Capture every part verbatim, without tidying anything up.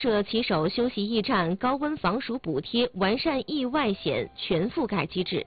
设骑手休息驿站高温防暑补贴，完善意外险全覆盖机制。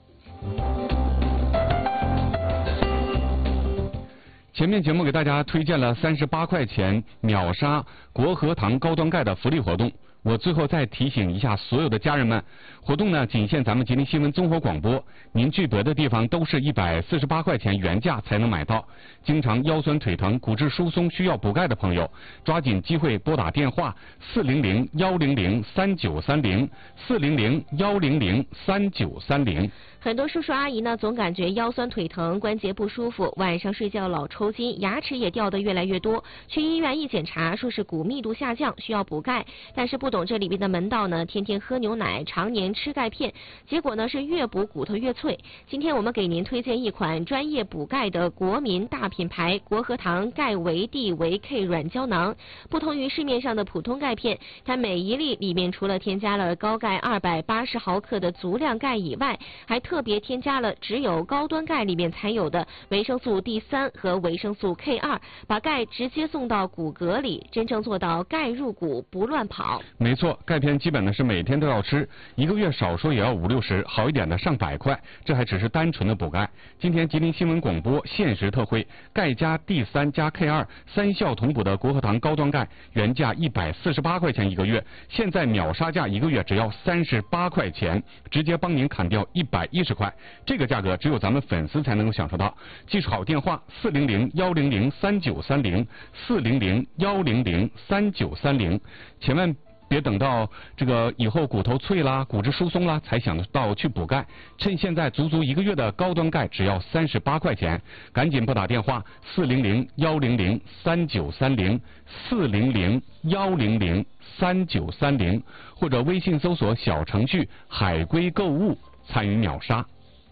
前面节目给大家推荐了三十八块钱秒杀国和堂高端钙的福利活动。我最后再提醒一下所有的家人们，活动呢仅限咱们吉林新闻综合广播，您去别的地方都是一百四十八块钱原价才能买到。经常腰酸腿疼、骨质疏松需要补钙的朋友，抓紧机会拨打电话四零零幺零零三九三零四零零幺零零三九三零。 很多叔叔阿姨呢，总感觉腰酸腿疼、关节不舒服，晚上睡觉老抽筋，牙齿也掉得越来越多。去医院一检查，说是骨密度下降，需要补钙。但是不懂这里边的门道呢，天天喝牛奶，常年吃钙片，结果呢是越补骨头越脆。今天我们给您推荐一款专业补钙的国民大品牌国和堂钙维 D 维 K 软胶囊。不同于市面上的普通钙片，它每一粒里面除了添加了高钙二百八十毫克的足量钙以外，还特别添加了只有高端钙里面才有的维生素 D 三和维生素 K 二，把钙直接送到骨骼里，真正做到钙入骨不乱跑。 没错，钙片基本呢是每天都要吃，一个月少说也要五六十，好一点的上百块，这还只是单纯的补钙。今天吉林新闻广播限时特惠，钙加 D 三加 K 二三效同补的国和堂高端钙，原价一百四十八块钱一个月，现在秒杀价一个月只要三十八块钱，直接帮您砍掉一百一十块，这个价格只有咱们粉丝才能够享受到。记住好电话四零零幺零零三九三零四零零幺零零三九三零，千万别等到这个以后骨头脆啦、骨质疏松啦才想到去补钙，趁现在足足一个月的高端钙只要三十八块钱，赶紧拨打电话四零零幺零零三九三零四零零幺零零三九三零，或者微信搜索小程序海龟购物参与秒杀。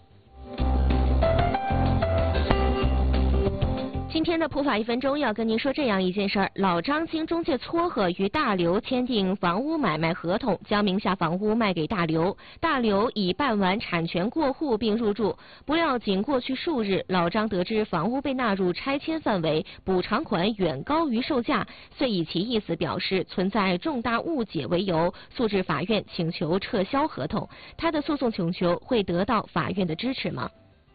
今天的普法一分钟要跟您说这样一件事儿：老张经中介撮合与大刘签订房屋买卖合同，将名下房屋卖给大刘。大刘已办完产权过户并入住，不料仅过去数日，老张得知房屋被纳入拆迁范围，补偿款远高于售价，遂以其意思表示存在重大误解为由，诉至法院请求撤销合同。他的诉讼请求会得到法院的支持吗？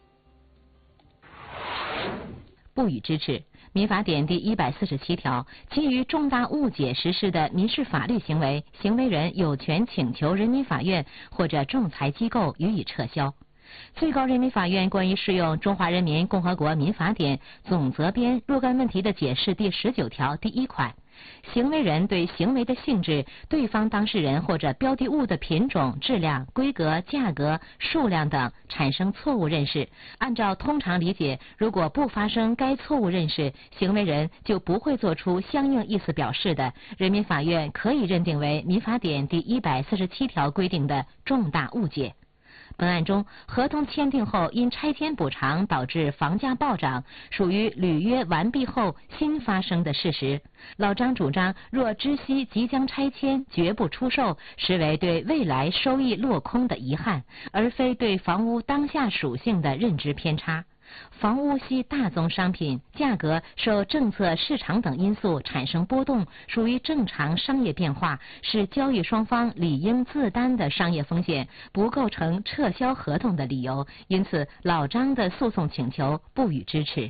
不予支持。民法典第一百四十七条，基于重大误解实施的民事法律行为，行为人有权请求人民法院或者仲裁机构予以撤销。最高人民法院关于适用《中华人民共和国民法典》总则编若干问题的解释第十九条第一款，行为人对行为的性质、对方当事人或者标的物的品种、质量、规格、价格、数量等产生错误认识，按照通常理解，如果不发生该错误认识，行为人就不会做出相应意思表示的，人民法院可以认定为民法典第一百四十七条规定的重大误解。本案中，合同签订后因拆迁补偿导致房价暴涨，属于履约完毕后新发生的事实。老张主张，若知悉即将拆迁，绝不出售，实为对未来收益落空的遗憾，而非对房屋当下属性的认知偏差。房屋系大宗商品，价格受政策、市场等因素产生波动，属于正常商业变化，是交易双方理应自担的商业风险，不构成撤销合同的理由。因此，老张的诉讼请求不予支持。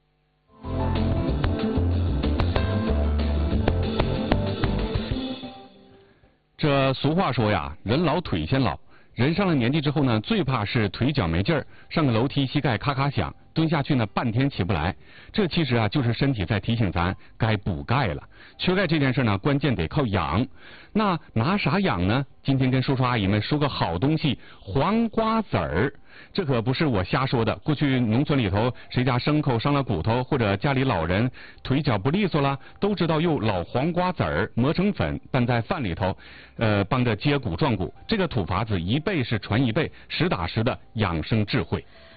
这俗话说呀，人老腿先老。人上了年纪之后呢，最怕是腿脚没劲儿，上个楼梯膝盖咔咔响，蹲下去呢半天起不来。这其实啊就是身体在提醒咱该补钙了。缺钙这件事呢，关键得靠养。那拿啥养呢？今天跟叔叔阿姨们说个好东西，黄瓜籽儿。这可不是我瞎说的。过去农村里头，谁家牲口伤了骨头，或者家里老人腿脚不利索了，都知道用老黄瓜籽儿磨成粉，拌在饭里头，呃，帮着接骨壮骨。这个土法子一辈是传一辈，实打实的养生智慧。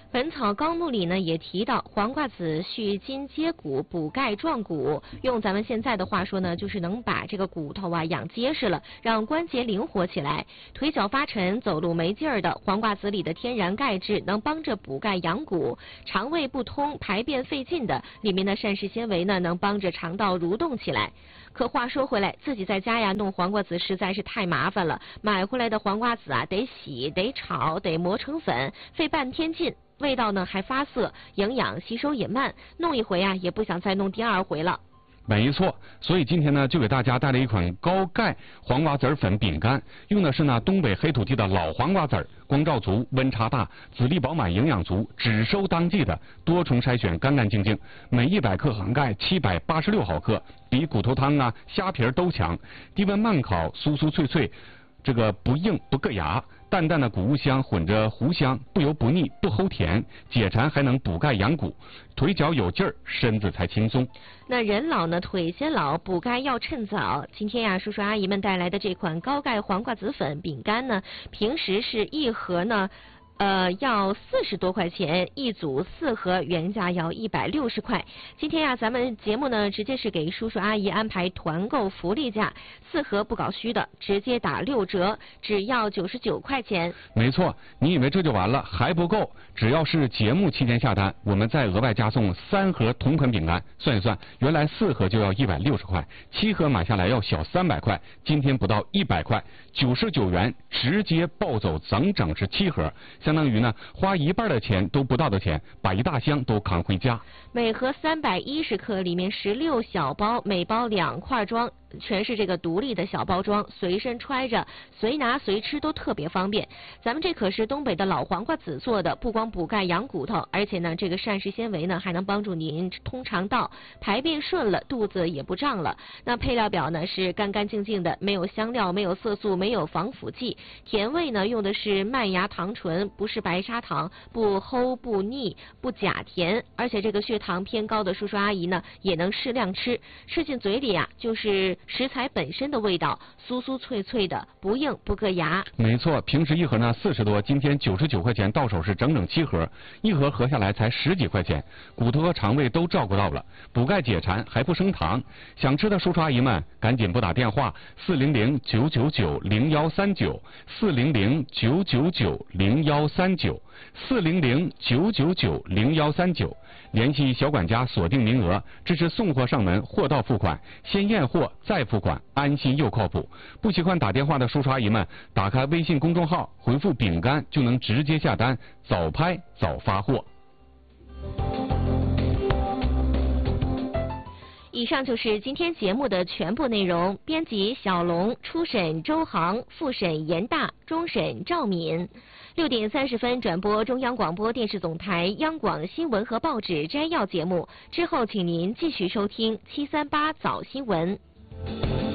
本草纲目里呢也提到，黄瓜子续筋接骨，补钙壮骨。用咱们现在的话说呢，就是能把这个骨头啊养结实了，让关节灵活起来。腿脚发沉、走路没劲儿的，黄瓜子里的天然钙质能帮着补钙养骨。肠胃不通、排便费劲的，里面的膳食纤维呢能帮着肠道蠕动起来。可话说回来，自己在家呀弄黄瓜子实在是太麻烦了，买回来的黄瓜子啊得洗、得炒、得磨成粉，费半天劲。味道呢还发涩，营养吸收也慢，弄一回啊也不想再弄第二回了。 没错，所以今天呢就给大家带来一款高钙黄瓜籽粉饼干，用的是呢东北黑土地的老黄瓜籽儿，光照足、温差大、籽粒饱满、营养足，只收当季的，多重筛选，干干净净。每一百克含钙七百八十六毫克，比骨头汤啊、虾皮都强。低温慢烤，酥酥脆脆，这个不硬不硌牙。淡淡的谷物香混着糊香，不油不腻不齁甜，解馋还能补钙养骨，腿脚有劲儿，身子才轻松。 那人老呢腿先老，补钙要趁早。今天呀，叔叔阿姨们带来的这款高钙黄瓜子粉饼干呢，平时是一盒呢。呃，要四十多块钱一组，四盒原价要一百六十块。今天呀，咱们节目呢，直接是给叔叔阿姨安排团购福利价，四盒不搞虚的，直接打六折，只要九十九块钱。 没错，你以为这就完了？还不够，只要是节目期间下单，我们再额外加送三盒同款饼干。算一算，原来四盒就要一百六十块，七盒买下来要小三百块，今天不到一百块，九十九元直接抱走整整是七盒。相当于呢，花一半的钱都不到的钱，把一大箱都扛回家。 每盒三百一十克，里面十六小包，每包两块装，全是这个独立的小包装，随身揣着，随拿随吃都特别方便。咱们这可是东北的老黄瓜籽做的，不光补钙养骨头，而且呢，这个膳食纤维呢还能帮助您通肠道，排便顺了，肚子也不胀了。那配料表呢是干干净净的，没有香料，没有色素，没有防腐剂。甜味呢用的是麦芽糖醇，不是白砂糖，不齁不腻不假甜，而且这个血糖偏高的叔叔阿姨呢也能适量吃，吃进嘴里啊就是食材本身的味道，酥酥脆脆的，不硬不硌牙。 没错，平时一盒呢四十多，今天九十九块钱，到手是整整七盒，一盒合下来才十几块钱，骨头和肠胃都照顾到了，补钙解馋还不升糖。想吃的叔叔阿姨们赶紧拨打电话四零零九九九零幺三九四零零九九九零幺三九四零零九九九零幺三九，联系小管家锁定名额，支持送货上门，货到付款，先验货再付款，安心又靠谱。不习惯打电话的叔叔阿姨们，打开微信公众号回复饼干就能直接下单，早拍早发货。 以上就是今天节目的全部内容。编辑小龙，初审周航，复审严大，终审赵敏。六点三十分转播中央广播电视总台央广新闻和报纸摘要节目，之后请您继续收听七三八早新闻。